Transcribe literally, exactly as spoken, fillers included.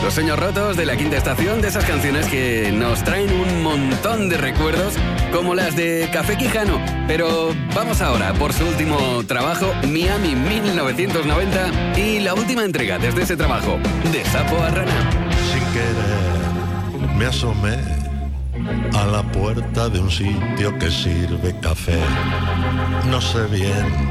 Los Sueños Rotos, de La Quinta Estación, de esas canciones que nos traen un montón de recuerdos, como las de Café Quijano. Pero vamos ahora por su último trabajo, Miami mil novecientos noventa, y la última entrega desde ese trabajo, De Sapo a Rana. Sin querer me asomé a la puerta de un sitio que sirve café. No sé bien